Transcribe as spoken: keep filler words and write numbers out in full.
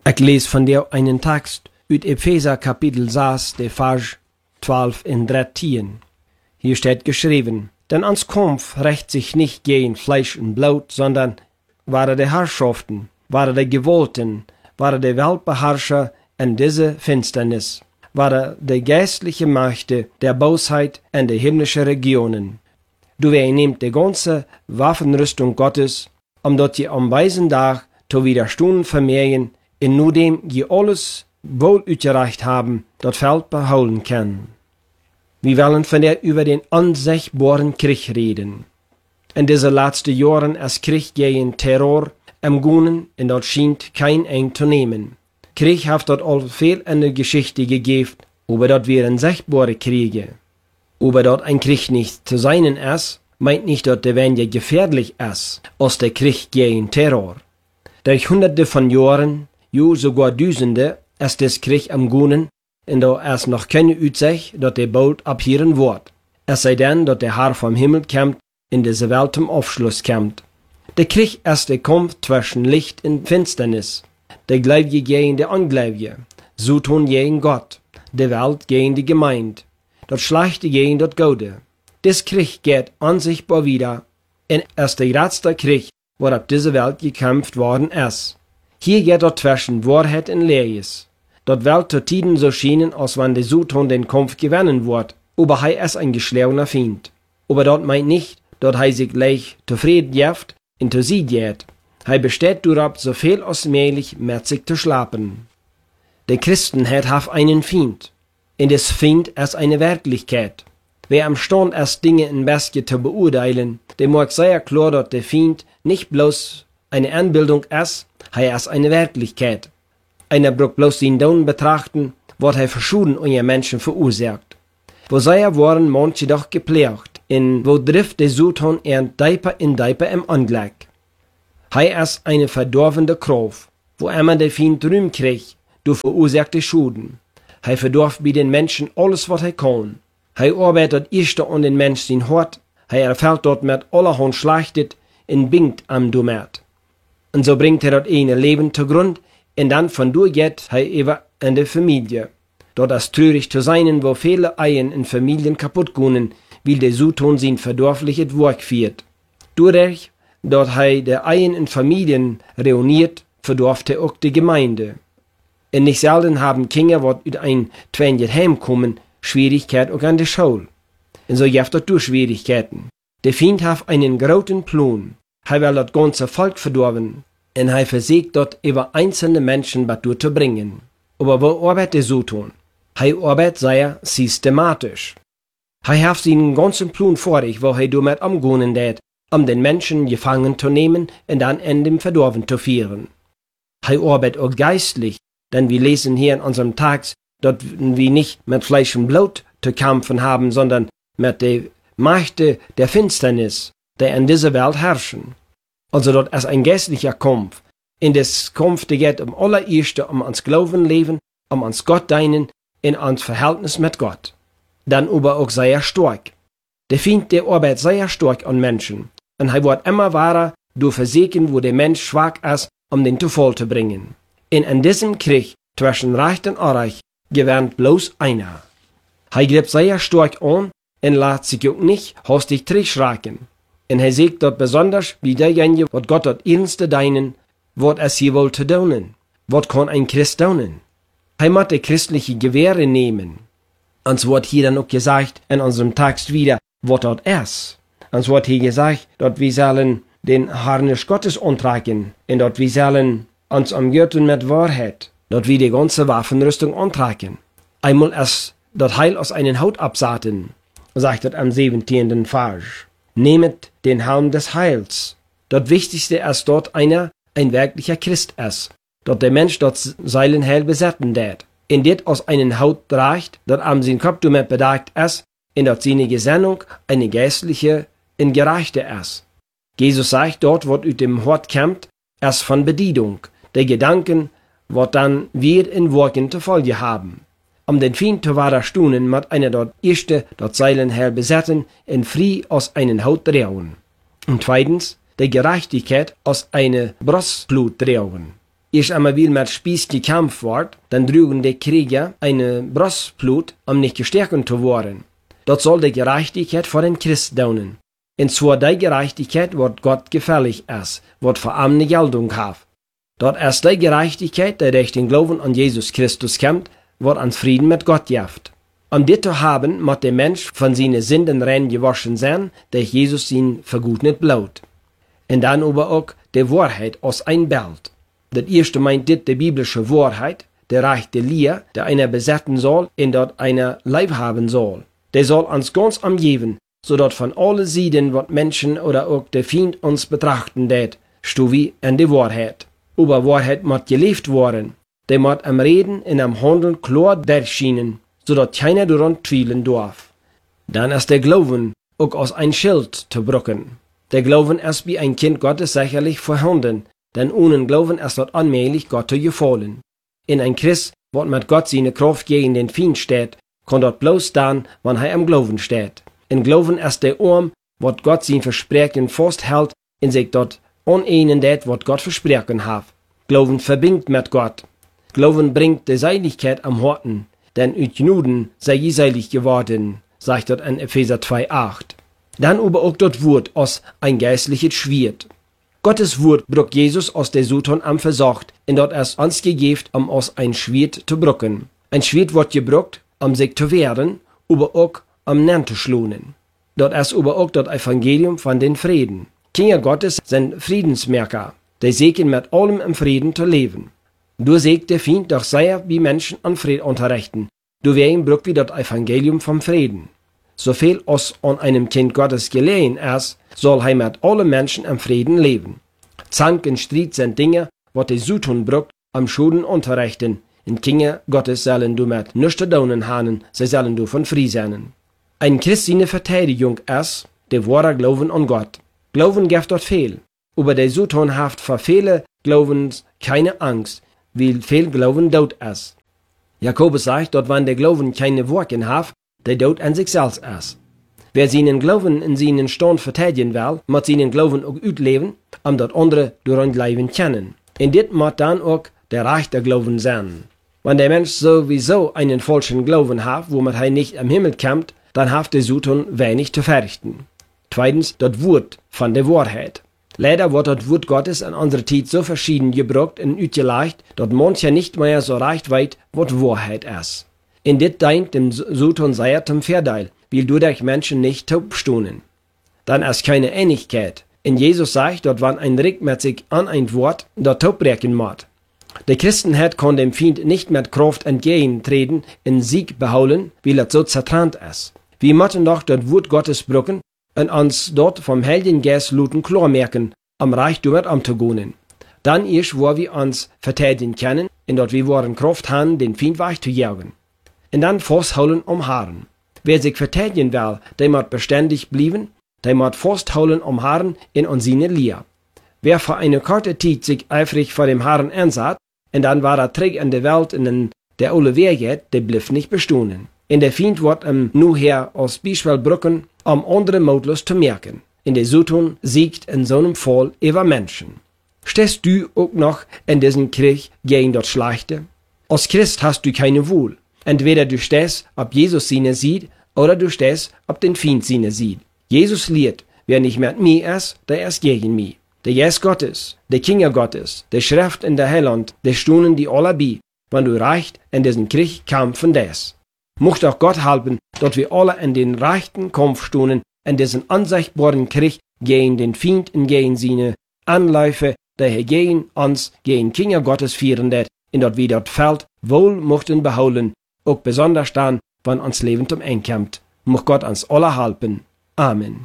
Ich lese von dir einen Text uit Epheser Kapitel sechs, der Vers zwölf in dreizehn. Hier steht geschrieben: Denn ans Kampf rächt sich nicht gegen Fleisch und Blut, sondern waren die Herrschaften, waren die Gewollten, waren die Weltbeherrscher in diese Finsternis, waren die geistliche Mächte der Bosheit in die himmlischen Regionen. Du nehmt die ganze Waffenrüstung Gottes, um dort je am weisen Tag zu widerstehen vermehren, in nur dem je alles wohl utgereicht haben, das Feld beholen kann. Wir wollen von der über den unsichtbaren Krieg reden. In diesen letzten Jahren ist Krieg gegen Terror im Gunen, und dort scheint kein Ende zu nehmen. Krieg hat dort all viel in der Geschichte gegeben, aber dort wären sichtbare Kriege. Aber dort ein Krieg nicht zu sein ist, meint nicht, dass der weniger gefährlich ist, als der Krieg gegen Terror. Durch hunderte von Jahren, jo sogar Dutzende, ist des Krieg am Gunen, und da ist noch keine Aussicht, dass der bald abhören wird. Es sei denn, dass der Herr vom Himmel kommt, in diese Welt zum Aufschluss kommt. Der Krieg ist der Kampf zwischen Licht und Finsternis. Der Gläubige gegen der Ungläubige, Satan gegen Gott, die Welt gegen die Gemeinde, das Schlechte gegen das Gute. Des Krieg geht unsichtbar wieder, und ist der letzte Krieg, wo auf diese Welt gekämpft worden ist. Hier geht dort zwischen Wahrheit und Lehres. Dort Welt zu Tiden so schienen, als wenn der Satan den Kampf gewinnen wird, aber er ist ein geschlagener Feind. Aber dort meint nicht, dass er sich leicht zufrieden gibt und zu Sieg geht. Er besteht darauf, so viel als möglich mit sich zu schlafen. Der Christen hat einen Feind, und des Feind ist eine Wirklichkeit. Wer am Stand ist, Dinge in Beste zu beurteilen, der mag sehr klar, dass der Feind nicht bloß eine Anbildung ist, er ist eine Wirklichkeit. Einer braucht bloß den Don betrachten, was er verschieden unter Menschen verursacht. Wo sehr waren manche doch geprägt, in wo trifft der Satan er Deiper in Deiper im Unglück. Er ist eine verdorvende Kraft, wo immer der Feind Ruhm kriegt, du verursachte Schuden. Er verdorft bei den Menschen alles, was er kann. Er arbeitet erst an den Menschen sein Hort, er erfällt dort mit allerhand Schlechtet und bingt am Dummert. Und so bringt er das eine Leben zugrund, und dann von durch geht er über in der Familie. Dort ist traurig zu sein, wo viele Ehen in Familien kaputt gehen, weil der Satan sein verdorfliches Werk führt. Dadurch, dort er der Ehen in Familien reuniert, verdorft er auch die Gemeinde. Und nicht selten haben Kinder, die uit ein Twänjet heimkommen, Schwierigkeit auch an der Schule. Und so gibt es durch Schwierigkeiten. Der Feind hat einen großen Plan. Er will das ganze Volk verdorben. Und er versucht dort über einzelne Menschen was durchzubringen. Aber wo arbeitet der Satan? Er arbeitet sehr systematisch. Er hat seinen ganzen Plan vor sich, wo er damit umgehen wird, um den Menschen gefangen zu nehmen und dann in dem Verdorben zu führen. Er arbeitet auch geistlich, denn wir lesen hier in unserem Text, dass wir nicht mit Fleisch und Blut zu kämpfen haben, sondern mit der Mächte der Finsternis, der in dieser Welt herrschen. Also dort ist ein geistlicher Kampf. In des Kampf, der geht um allererste um ans Glauben leben, um ans Gott dienen, in ans Verhältnis mit Gott. Dann aber auch sehr stark. Der Feind, der arbeitet sehr stark an Menschen. Und er wird immer wahrer, durch Versägen, wo der Mensch schwach ist, um den zu Fall zu bringen. Und in diesem Krieg zwischen Reich und Unreich gewinnt bloß einer. Er greift sehr stark an und lässt sich auch nicht hastig zurückschrecken. Und er sagt dort besonders, wie derjenige, was Gott dort ernste deinen, was es hier wohl zu tun. Was kann ein Christ tun? Er muss die christliche Gewehre nehmen. Uns wird hier dann auch gesagt, in unserem Text wieder, was dort ist. Uns wird hier gesagt, dort wir sollen den Harnisch Gottes antragen, und dort wir sollen uns umgürten mit Wahrheit, dort wir die ganze Waffenrüstung antragen. Einmal ist dort Heil aus einen Haut absaten, sagt dort am siebzehnten Vers. Nehmet den Helm des Heils. Dort Wichtigste ist dort einer, ein wirklicher Christ ist. Dort der Mensch dort seinen Heil besetzen wird. In det aus einen Haut trägt, dort am sein Kopf damit bedeckt ist, in dort seine Gesinnung eine geistliche und gerechte ist. Jesus sagt dort, was aus dem Hort kommt, erst von Bedienung. Der Gedanken, was dann wir in Worten zur Folge haben. Um den Feind zu widerstehen, muss einer dort erste dort seinen Heil besetzen und frei aus einen Haut drehen. Und zweitens, der Gerechtigkeit aus einer Brustblut drehen. Erst einmal will mit Spieß gekämpft wird, dann drügen die Krieger eine Brustblut, um nicht gestärkt zu werden. Dort soll die Gerechtigkeit vor den Christ daunen. Und zwar die Gerechtigkeit, wird Gott gefällig ist, wird vor allem eine Geltung hat. Dort ist die Gerechtigkeit, die durch den Glauben an Jesus Christus kommt, wird an Frieden mit Gott jaft. Um dit zu haben, muss der Mensch von seinen Sünden rein gewaschen sein, durch Jesus ihn vergutnet Blut. Und dann aber auch die Wahrheit aus ein Bild. Das erste meint dit die biblische Wahrheit, der rechte Lehr, der einer besetzen soll, und dort einer Leib haben soll. Der soll uns ganz umgeben, so dort von alle Seiten, wat Menschen oder auch der Feind uns betrachten det, stu wie in die Wahrheit. Aber Wahrheit muss gelebt worden. Der muss am Reden und am Handeln klar durchschienen, so dat keiner daran zweifeln darf. Dann ist der Glauben auch aus ein Schild zu brücken. Der Glauben ist wie ein Kind Gottes sicherlich vorhanden, denn ohne Glauben ist dort allmählich Gott zu gefallen. In ein Christ, wat mit Gott seine Kraft gegen den Feind steht, kann dort bloß dann, wann er am Glauben steht. In Glauben ist der Arm, wat Gott sein Versprechen festhält, in sich dort unehnen det, wat Gott versprechen hat. Glauben verbindet mit Gott. Glauben bringt die Seiligkeit am Horten, denn ut Gnuden sei je seilig geworden, sagt dort in Epheser zwei acht. Dann aber auch dort Wort aus ein geistliches Schwert. Gottes Wort bruch Jesus aus der Satan am versorgt, und dort erst uns gegeben, um aus ein Schwert zu brucken. Ein Schwert wird gebrucht, um sich zu wehren, aber auch um Nenn zu schlonen. Dort ist aber auch das Evangelium von den Frieden. Kinder Gottes sind Friedensmerker, die sägen mit allem im Frieden zu leben. Du sägt der Feind doch sehr wie Menschen an Frieden unterrichten. Du wegen bruch wie das Evangelium vom Frieden. So viel aus an einem Kind Gottes gelegen ist, soll er mit allen Menschen im Frieden leben. Zank und Streit sind Dinge, wat die Satan brucht, am Schuden unterrichten. In Kinder Gottes sollen du mit nichts zu tun haben, sie sollen du von frei sein. Ein christliche Verteidigung ist, der wahre Glauben an Gott. Glauben gibt dort viel, aber der Satan hat für viele Glaubens keine Angst, weil viel Glauben tot ist. Jakobus sagt, dort wenn der Glauben keine Worte hat, der tot an sich selbst ist. Wer seinen Glauben in seinen Stand verteidigen will, muss seinen Glauben auch ausleben, um dort andere durch Leben kennen. Und dit muss dann auch der rechte Glauben sein. Wenn der Mensch sowieso einen falschen Glauben hat, womit er nicht am Himmel kommt, dann hat der Satan wenig zu verrichten. Zweitens, das Wort von der Wahrheit. Leider wird das Wort Gottes in unserer Zeit so verschieden gebraucht und ausgelegt, dass mancher nicht mehr so recht weit, was Wahrheit ist. In dit deint dem Satan sehr zum Vorteil, weil dadurch Menschen nicht taub stunden. Dann ist keine Einigkeit. In Jesus sagt, dass wenn ein Rick mit sich an ein Wort, dort taub brechen muss. Der Christenheit kann dem Feind nicht mit Kraft entgegentreten, in Sieg behaupten, weil er so zertrennt ist. Wir müssen doch das Wort Gottes brücken und uns dort vom Heiligen Geist luten klar merken, am Reichtum mit umzugehen. Dann ist, wo wir uns verteidigen können, und dort wir wollen Kraft haben, den Feind wegzujagen. Und dann festhalten um Haaren. Wer sich verteidigen will, der muss beständig bleiben, der muss festhalten um Haaren in unsere Lehre. Wer für eine kurze Zeit sich eifrig vor dem Haaren ansah, und dann war er träg in der Welt in der alle Weg geht, der blieb nicht bestehen. In der Feind wird ihm nur her aus Beispiel brücken, um andere mutlos zu merken. In der Satan siegt in so einem Fall über Menschen. Stehst du auch noch in diesem Krieg gegen das Schlechte? Als Christ hast du keine Wahl. Entweder du stehst, ob Jesus seine sieht, oder du stehst, ob den Feind seine sieht. Jesus lehrt, wer nicht mit mir ist, der ist gegen mich. Der Geist Gottes, der Kinder Gottes, der Schrift in der Heiland, der Stunden die alle bi, wenn du reicht in diesen Krieg kämpfen des. Mocht auch Gott helfen, dass wir alle in den rechten Kampf stunden, in diesen unsichtbaren Krieg gegen den Feind und gegen seine Anläufe, der er gegen uns, gegen Kinder Gottes führen wird, in dat wir dort Feld wohl mochten beholen, auch besonders dann, wenn uns Leben zum Ende kommt. Mocht Gott uns alle helfen. Amen.